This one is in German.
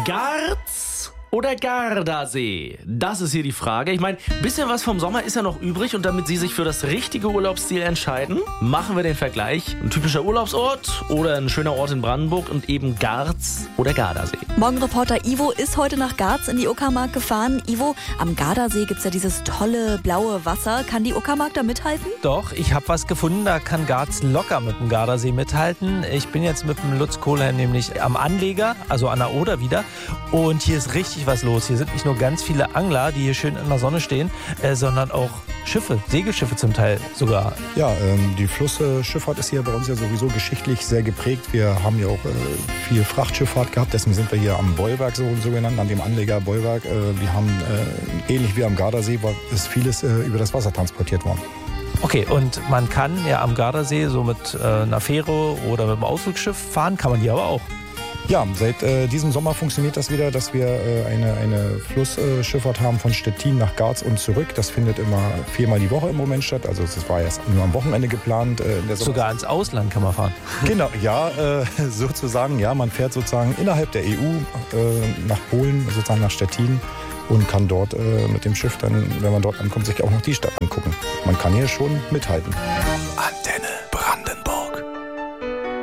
Garz oder Gardasee? Das ist hier die Frage. Ich meine, ein bisschen was vom Sommer ist ja noch übrig und damit Sie sich für das richtige Urlaubsziel entscheiden, machen wir den Vergleich. Ein typischer Urlaubsort oder ein schöner Ort in Brandenburg und eben Garz oder Gardasee. Morgenreporter Ivo ist heute nach Garz in die Uckermark gefahren. Ivo, am Gardasee gibt es ja dieses tolle blaue Wasser. Kann die Uckermark da mithalten? Doch, ich habe was gefunden, da kann Garz locker mit dem Gardasee mithalten. Ich bin jetzt mit dem Lutz Kohler nämlich am Anleger, also an der Oder wieder. Und hier ist richtig was los. Hier sind nicht nur ganz viele Angler, die hier schön in der Sonne stehen, sondern auch Schiffe, Segelschiffe zum Teil sogar. Ja, die Flussschifffahrt ist hier bei uns ja sowieso geschichtlich sehr geprägt. Wir haben ja auch viel Frachtschifffahrt gehabt, deswegen sind wir hier am Bollwerk so genannt, an dem Anleger Bollwerk. Wir haben, ähnlich wie am Gardasee, ist vieles über das Wasser transportiert worden. Okay, und man kann ja am Gardasee so mit einer Fähre oder mit einem Ausflugsschiff fahren, kann man hier aber auch. Ja, seit diesem Sommer funktioniert das wieder, dass wir eine Flussschifffahrt haben von Stettin nach Garz und zurück. Das findet immer 4-mal die Woche im Moment statt. Also das war erst nur am Wochenende geplant. Sogar ins Ausland kann man fahren. Genau, ja, sozusagen. Ja, man fährt sozusagen innerhalb der EU nach Polen, sozusagen nach Stettin und kann dort mit dem Schiff dann, wenn man dort ankommt, sich auch noch die Stadt angucken. Man kann hier schon mithalten.